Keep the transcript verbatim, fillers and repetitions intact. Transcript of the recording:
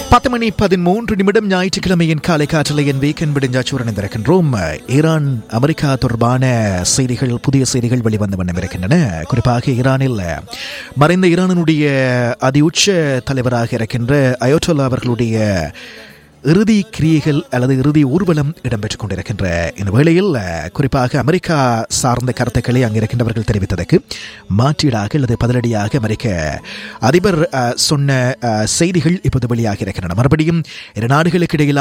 பத்து மணி பதிமூன்று நிமிடம் ஞாயிற்றுக்கிழமையின் காலை காற்றலை என் வீக்கெண்ட் விடிஞ்சாச்சூரன் இருக்கின்றோம். ஈரான் அமெரிக்கா தொடர்பான செய்திகள், புதிய செய்திகள் வெளிவந்த வண்ணம் இருக்கின்றன. குறிப்பாக ஈரானில் மறைந்த ஈரானினுடைய அதி உச்ச தலைவராக இருக்கின்ற அயோட்டோல்லா அவர்களுடைய இறுதி கிரியைகள் அல்லது இறுதி ஊர்வலம் இடம்பெற்றுக் கொண்டிருக்கின்ற இந்த வேளையில் குறிப்பாக அமெரிக்கா சார்ந்த கருத்துக்களை அங்கு இருக்கின்றவர்கள் தெரிவித்ததற்கு மாற்றீடாக அல்லது பதிலடியாக அமெரிக்க அதிபர் சொன்ன செய்திகள் இப்போது வெளியாக இருக்கின்றன. மறுபடியும் இரு நாடுகளுக்கு இடையில்